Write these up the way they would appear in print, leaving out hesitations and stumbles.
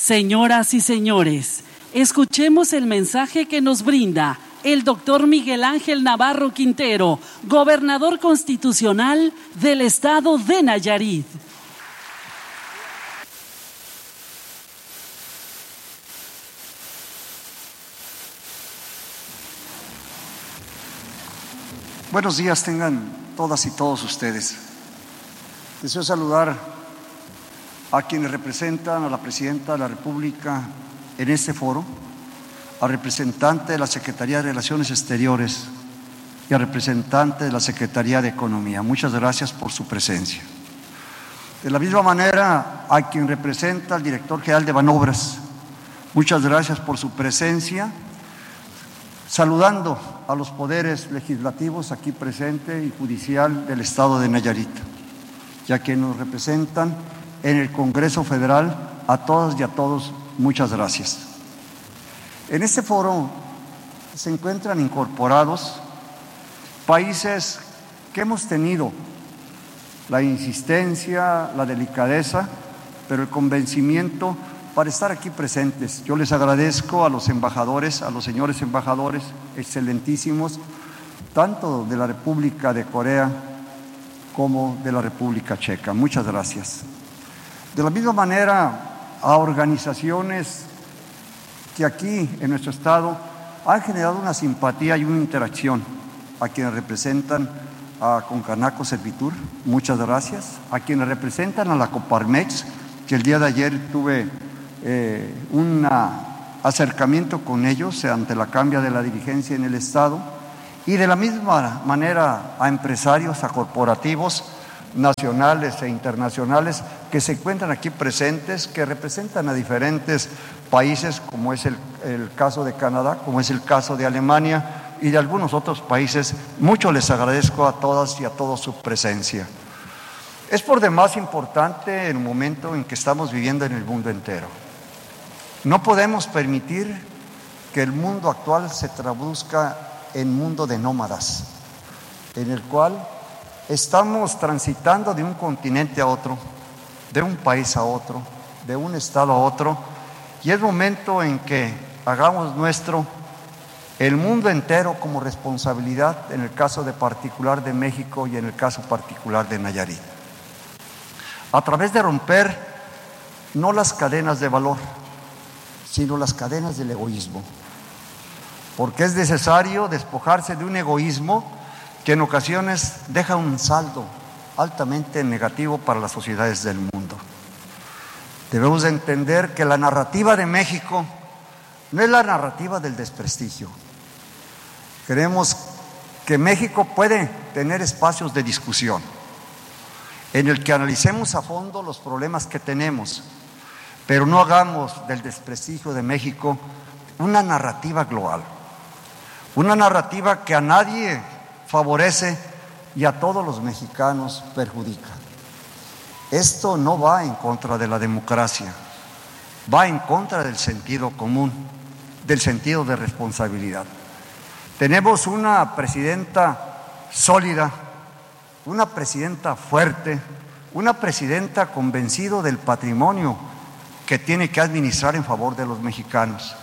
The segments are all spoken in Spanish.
Señoras y señores, escuchemos el mensaje que nos brinda el doctor Miguel Ángel Navarro Quintero, gobernador constitucional del estado de Nayarit. Buenos días tengan todas y todos ustedes. Deseo saludar a quienes representan a la Presidenta de la República en este foro, al representante de la Secretaría de Relaciones Exteriores y al representante de la Secretaría de Economía. Muchas gracias por su presencia. De la misma manera, a quien representa al director general de Banobras, muchas gracias por su presencia. Saludando a los poderes legislativos aquí presentes y judicial del estado de Nayarit, ya que nos representan en el Congreso Federal, a todas y a todos, muchas gracias. En este foro se encuentran incorporados países que hemos tenido la insistencia, la delicadeza, pero el convencimiento para estar aquí presentes. Yo les agradezco a los embajadores, a los señores embajadores excelentísimos, tanto de la República de Corea como de la República Checa. Muchas gracias. De la misma manera, a organizaciones que aquí en nuestro estado han generado una simpatía y una interacción, a quienes representan a Concanaco Servitur, muchas gracias, a quienes representan a la Coparmex, que el día de ayer tuve un acercamiento con ellos ante la cambia de la dirigencia en el estado, y de la misma manera a empresarios, a corporativos nacionales e internacionales que se encuentran aquí presentes, que representan a diferentes países, como es el caso de Canadá, como es el caso de Alemania y de algunos otros países. Mucho les agradezco a todas y a todos su presencia. Es por demás importante el momento en que estamos viviendo en el mundo entero. No podemos permitir que el mundo actual se traduzca en mundo de nómadas, en el cual estamos transitando de un continente a otro, de un país a otro, de un estado a otro, y es momento en que hagamos nuestro el mundo entero como responsabilidad, en el caso de particular de México y en el caso particular de Nayarit. A través de romper no las cadenas de valor, sino las cadenas del egoísmo, porque es necesario despojarse de un egoísmo que en ocasiones deja un saldo altamente negativo para las sociedades del mundo. Debemos de entender que la narrativa de México no es la narrativa del desprestigio. Creemos que México puede tener espacios de discusión en el que analicemos a fondo los problemas que tenemos, pero no hagamos del desprestigio de México una narrativa global, una narrativa que a nadie favorece y a todos los mexicanos perjudica. Esto no va en contra de la democracia, va en contra del sentido común, del sentido de responsabilidad. Tenemos una presidenta sólida, una presidenta fuerte, una presidenta convencida del patrimonio que tiene que administrar en favor de los mexicanos.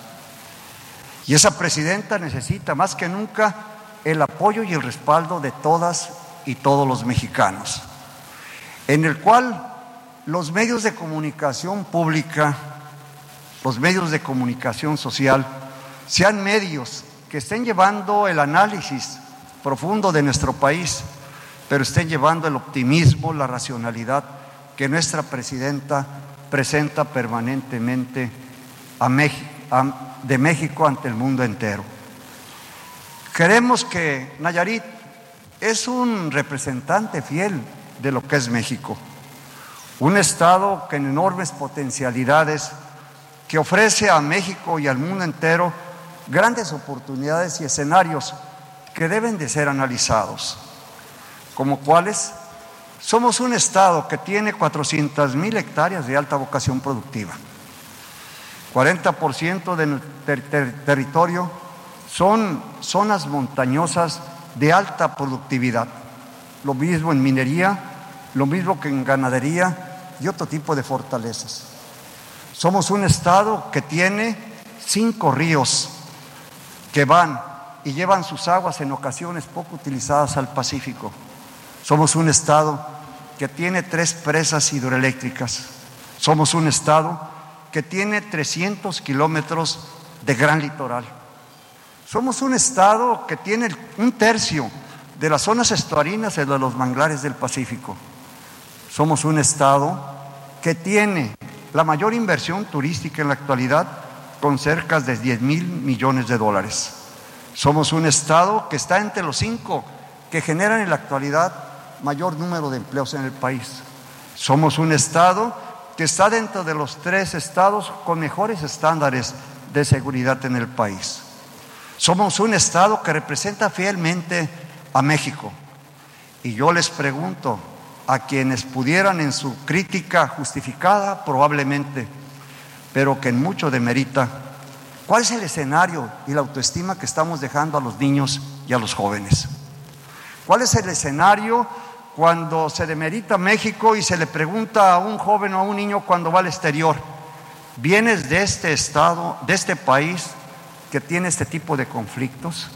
Y esa presidenta necesita más que nunca el apoyo y el respaldo de todas y todos los mexicanos, en el cual los medios de comunicación pública, los medios de comunicación social, sean medios que estén llevando el análisis profundo de nuestro país, pero estén llevando el optimismo, la racionalidad que nuestra presidenta presenta permanentemente de México ante el mundo entero. Creemos que Nayarit es un representante fiel de lo que es México, un estado con enormes potencialidades que ofrece a México y al mundo entero grandes oportunidades y escenarios que deben de ser analizados, como cuáles. Somos un estado que tiene 400,000 hectáreas de alta vocación productiva. 40% de nuestro territorio son zonas montañosas de alta productividad. Lo mismo en minería, lo mismo que en ganadería y otro tipo de fortalezas. Somos un estado que tiene 5 ríos que van y llevan sus aguas en ocasiones poco utilizadas al Pacífico. Somos un estado que tiene 3 presas hidroeléctricas. Somos un estado que tiene 300 kilómetros de gran litoral. Somos un estado que tiene 1/3 de las zonas estuarinas de los manglares del Pacífico. Somos un estado que tiene la mayor inversión turística en la actualidad, con cerca de 10,000 millones de dólares. Somos un estado que está entre los 5 que generan en la actualidad mayor número de empleos en el país. Somos un estado que está dentro de los 3 estados con mejores estándares de seguridad en el país. Somos un estado que representa fielmente a México. Y yo les pregunto a quienes pudieran en su crítica justificada, probablemente, pero que en mucho demerita, ¿cuál es el escenario y la autoestima que estamos dejando a los niños y a los jóvenes? ¿Cuál es el escenario cuando se demerita México y se le pregunta a un joven o a un niño cuando va al exterior: ¿vienes de este estado, de este país que tiene este tipo de conflictos?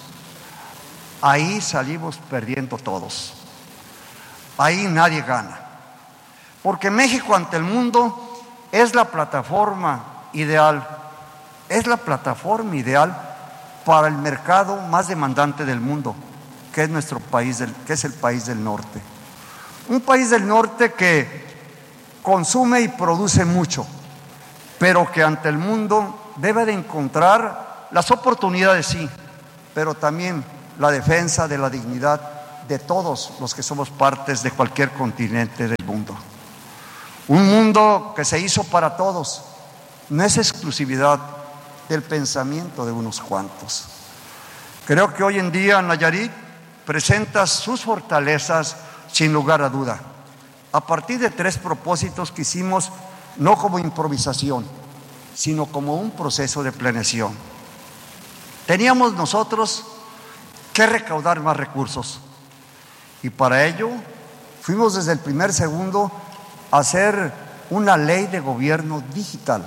Ahí salimos perdiendo todos. Ahí nadie gana. Porque México ante el mundo es la plataforma ideal. Es la plataforma ideal para el mercado más demandante del mundo, que es nuestro país, que es el país del norte. Un país del norte que consume y produce mucho, pero que ante el mundo debe de encontrar las oportunidades, sí, pero también la defensa de la dignidad de todos los que somos partes de cualquier continente del mundo. Un mundo que se hizo para todos, no es exclusividad del pensamiento de unos cuantos. Creo que hoy en día Nayarit presenta sus fortalezas sin lugar a duda, a partir de 3 propósitos que hicimos no como improvisación, sino como un proceso de planeación. Teníamos nosotros que recaudar más recursos y para ello fuimos desde el primer segundo a hacer una ley de gobierno digital.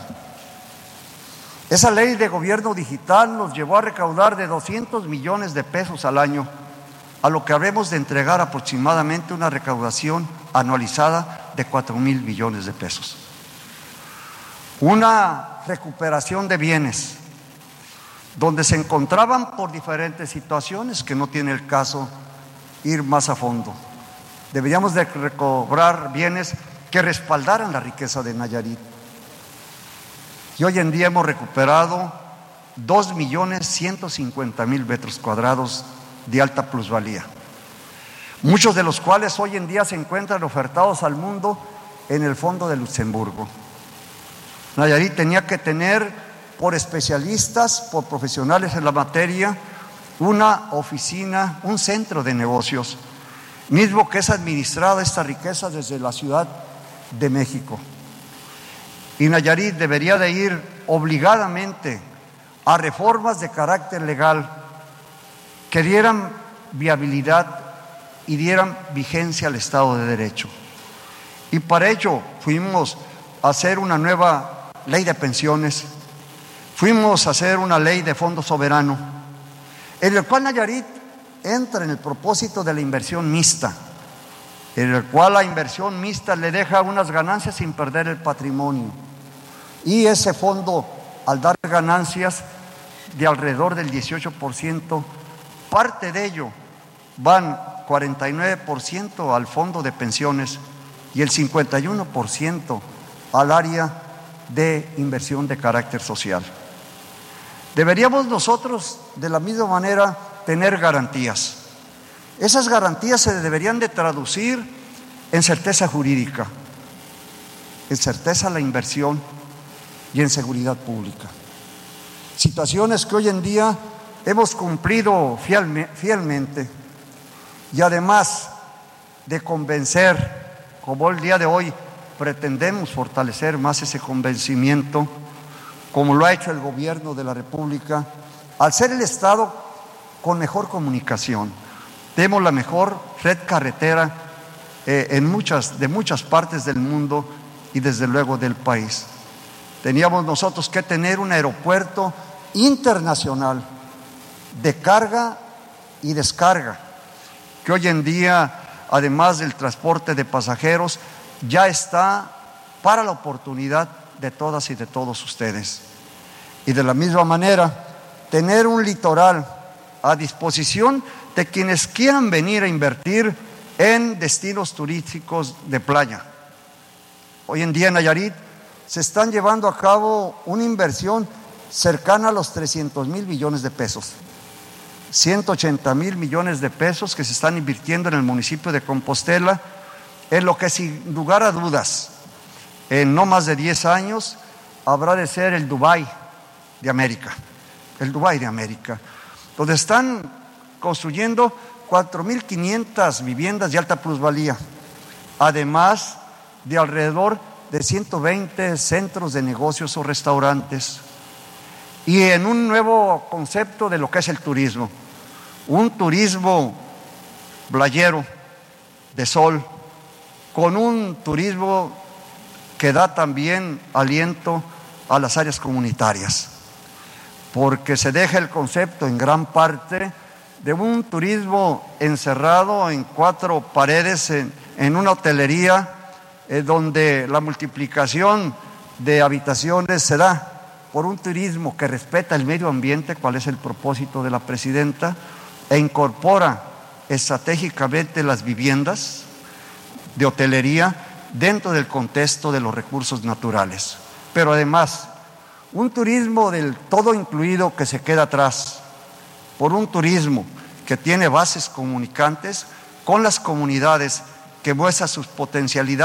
Esa ley de gobierno digital nos llevó a recaudar de 200 millones de pesos al año, a lo que habremos de entregar aproximadamente una recaudación anualizada de 4,000 millones de pesos. Una recuperación de bienes donde se encontraban por diferentes situaciones que no tiene el caso ir más a fondo. Deberíamos de recobrar bienes que respaldaran la riqueza de Nayarit. Y hoy en día hemos recuperado 2,150,000 metros cuadrados de alta plusvalía, muchos de los cuales hoy en día se encuentran ofertados al mundo en el Fondo de Luxemburgo. Nayarit tenía que tener por especialistas, por profesionales en la materia, una oficina, un centro de negocios, mismo que es administrada esta riqueza desde la Ciudad de México. Y Nayarit debería de ir obligadamente a reformas de carácter legal que dieran viabilidad y dieran vigencia al Estado de Derecho. Y para ello fuimos a hacer una nueva ley de pensiones, fuimos a hacer una ley de fondo soberano, en el cual Nayarit entra en el propósito de la inversión mixta, en el cual la inversión mixta le deja unas ganancias sin perder el patrimonio. Y ese fondo, al dar ganancias de alrededor del 18%, parte de ello van 49% al fondo de pensiones y el 51% al área de inversión de carácter social. Deberíamos nosotros, de la misma manera, tener garantías. Esas garantías se deberían de traducir en certeza jurídica, en certeza a la inversión y en seguridad pública. Situaciones que hoy en día hemos cumplido fielmente y además de convencer, como el día de hoy pretendemos fortalecer más ese convencimiento, como lo ha hecho el gobierno de la República, al ser el Estado con mejor comunicación. Tenemos la mejor red carretera de muchas partes del mundo y desde luego del país. teníamos nosotros que tener un aeropuerto internacional de carga y descarga, que hoy en día, además del transporte de pasajeros, ya está para la oportunidad de todas y de todos ustedes. Y de la misma manera, tener un litoral a disposición de quienes quieran venir a invertir en destinos turísticos de playa. Hoy en día en Nayarit se están llevando a cabo una inversión cercana a los 300,000 millones de pesos. 180,000 millones de pesos que se están invirtiendo en el municipio de Compostela, en lo que sin lugar a dudas, en no más de 10 años, habrá de ser el Dubái de América, donde están construyendo 4,500 viviendas de alta plusvalía, además de alrededor de 120 centros de negocios o restaurantes, y en un nuevo concepto de lo que es el turismo, un turismo playero, de sol, con un turismo que da también aliento a las áreas comunitarias, porque se deja el concepto en gran parte de un turismo encerrado en 4 paredes en una hotelería donde la multiplicación de habitaciones se da por un turismo que respeta el medio ambiente, cuál es el propósito de la presidenta, e incorpora estratégicamente las viviendas de hotelería dentro del contexto de los recursos naturales. Pero además, un turismo del todo incluido que se queda atrás, por un turismo que tiene bases comunicantes con las comunidades, que muestra sus potencialidades